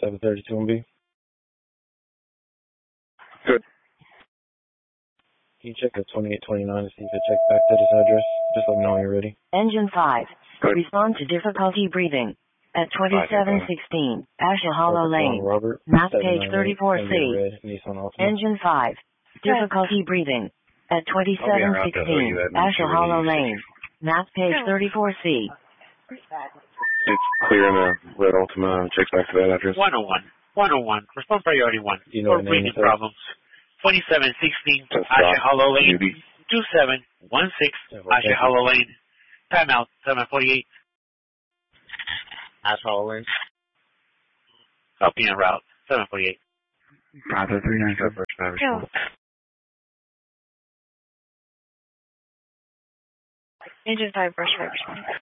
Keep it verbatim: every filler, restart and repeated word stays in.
seven thirty-two M B. Good. Can you check the twenty-eight twenty-nine to see if it checks back to this address? Just let me know when you're ready. Engine five. Good. Respond to difficulty breathing. At twenty-seven sixteen, Asha Hollow Lane. Robert, Map page thirty-four C. red, Nissan Altima. Engine five. Difficulty breathing. At twenty-seven sixteen, Asha Hollow Lane. Map page thirty-four C. It's clear in the red Altima. Checks back to that address. one oh one. one oh one. Respond priority one. You know for breathing problems. twenty-seven sixteen, Asha Hollow Lane. two seven one six, Asha Hollow Lane. Timeout, seven forty-eight. Asha Hollow Lane. Copy en route, seven forty-eight. Bravo three nine seven. Engine five, brush five, respond.